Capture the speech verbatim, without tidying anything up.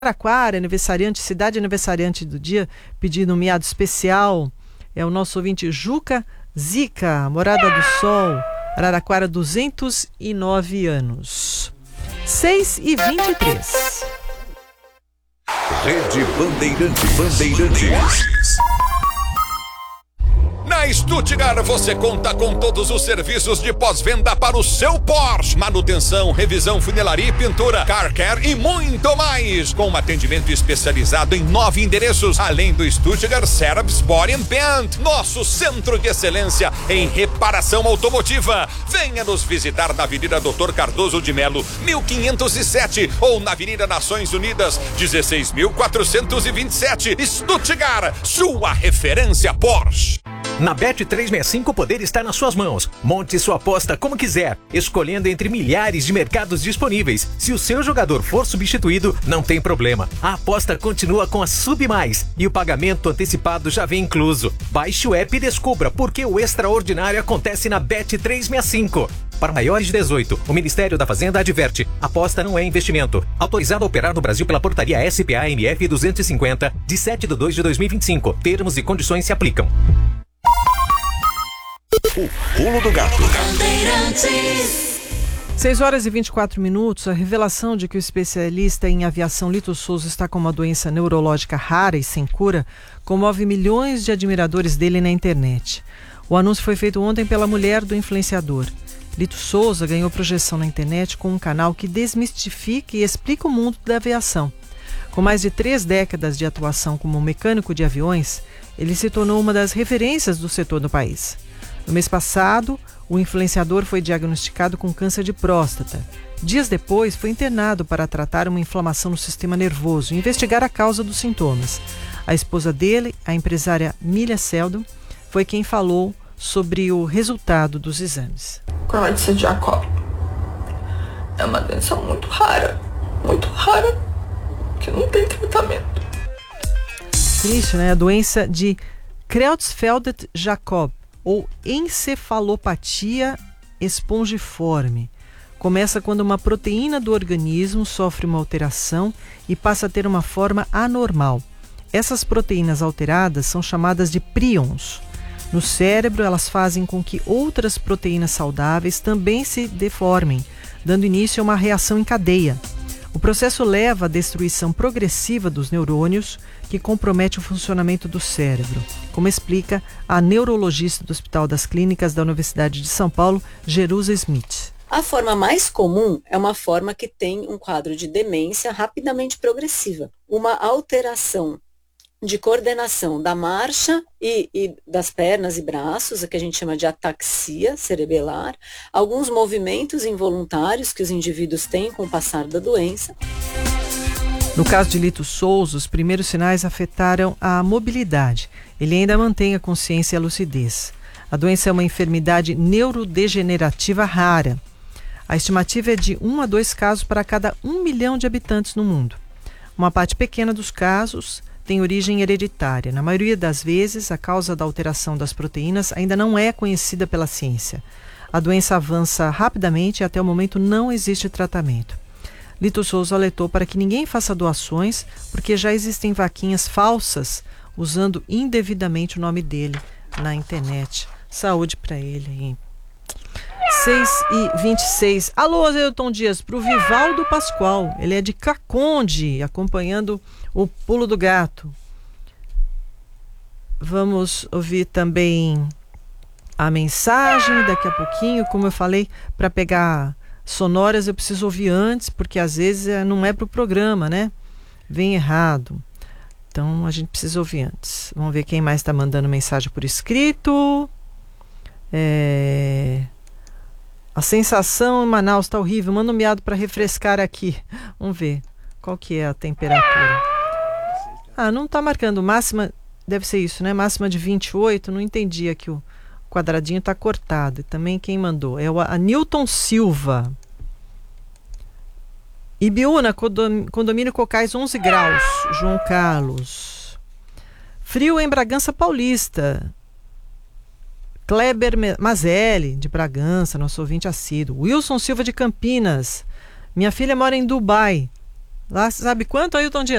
Araraquara, aniversariante, cidade aniversariante do dia, pedindo um miado especial, é o nosso ouvinte Juca Zica, Morada do Sol, Araraquara, duzentos e nove anos. seis e vinte e três. Rede Bandeirante, Bandeirantes. Na Stuttgart você conta com todos os serviços de pós-venda para o seu Porsche. Manutenção, revisão, funilaria e pintura, car care e muito mais. Com um atendimento especializado em nove endereços, além do Stuttgart Service Body and Paint, nosso centro de excelência em reparação automotiva. Venha nos visitar na Avenida Doutor Cardoso de Melo, mil quinhentos e sete, ou na Avenida Nações Unidas, dezesseis mil quatrocentos e vinte e sete. Stuttgart, sua referência Porsche. Na Bet trezentos e sessenta e cinco o poder está nas suas mãos. Monte sua aposta como quiser, escolhendo entre milhares de mercados disponíveis. Se o seu jogador for substituído, não tem problema. A aposta continua com a Sub Mais e o pagamento antecipado já vem incluso. Baixe o app e descubra porque o extraordinário acontece na Bet trezentos e sessenta e cinco. Para maiores de dezoito, o Ministério da Fazenda adverte: aposta não é investimento. Autorizado a operar no Brasil pela portaria S P A M F duzentos e cinquenta, de sete de dois de dois mil e vinte e cinco. Termos e condições se aplicam. O pulo do gato. seis horas e vinte e quatro minutos. A revelação de que o especialista em aviação Lito Souza está com uma doença neurológica rara e sem cura comove milhões de admiradores dele na internet. O anúncio foi feito ontem pela mulher do influenciador. Lito Souza ganhou projeção na internet com um canal que desmistifica e explica o mundo da aviação. Com mais de três décadas de atuação como mecânico de aviões, ele se tornou uma das referências do setor no país. No mês passado, o influenciador foi diagnosticado com câncer de próstata. Dias depois, foi internado para tratar uma inflamação no sistema nervoso e investigar a causa dos sintomas. A esposa dele, a empresária Milha Seldon, foi quem falou sobre o resultado dos exames. Choroides de Jacob é uma doença muito rara, muito rara, que não tem tratamento. Triste, né? A doença de Creutzfeldt-Jakob, ou encefalopatia espongiforme. Começa quando uma proteína do organismo sofre uma alteração e passa a ter uma forma anormal. Essas proteínas alteradas são chamadas de prions. No cérebro, elas fazem com que outras proteínas saudáveis também se deformem, dando início a uma reação em cadeia. O processo leva à destruição progressiva dos neurônios, que compromete o funcionamento do cérebro, como explica a neurologista do Hospital das Clínicas da Universidade de São Paulo, Jerusa Smith. A forma mais comum é uma forma que tem um quadro de demência rapidamente progressiva, uma alteração de coordenação da marcha e, e das pernas e braços, o que a gente chama de ataxia cerebelar, alguns movimentos involuntários que os indivíduos têm com o passar da doença. No caso de Lito Souza, os primeiros sinais afetaram a mobilidade. Ele ainda mantém a consciência e a lucidez. A doença é uma enfermidade neurodegenerativa rara. A estimativa é de um a dois casos para cada um milhão de habitantes no mundo. Uma parte pequena dos casos tem origem hereditária. Na maioria das vezes, a causa da alteração das proteínas ainda não é conhecida pela ciência. A doença avança rapidamente e até o momento não existe tratamento. Lito Souza alertou para que ninguém faça doações, porque já existem vaquinhas falsas usando indevidamente o nome dele na internet. Saúde para ele aí. seis e vinte e seis. Alô, Azeilton Dias, para o Vivaldo Pascoal. Ele é de Caconde, acompanhando o Pulo do Gato. Vamos ouvir também a mensagem daqui a pouquinho. Como eu falei, para pegar sonoras eu preciso ouvir antes, porque às vezes é, não é para o programa, né? Vem errado. Então a gente precisa ouvir antes. Vamos ver quem mais está mandando mensagem por escrito. É... A sensação em Manaus está horrível. Manda um miado para refrescar aqui. Vamos ver qual que é a temperatura. Ah, não está marcando. Máxima, deve ser isso, né? Máxima de vinte e oito. Não entendi aqui o quadradinho está cortado. E também quem mandou é o Newton Silva. Ibiúna, condomínio Cocais, onze graus. João Carlos. Frio em Bragança Paulista. Kleber Mazelli, de Bragança, nosso ouvinte assíduo. Wilson Silva, de Campinas. Minha filha mora em Dubai. Lá sabe quanto, Ailton Dias?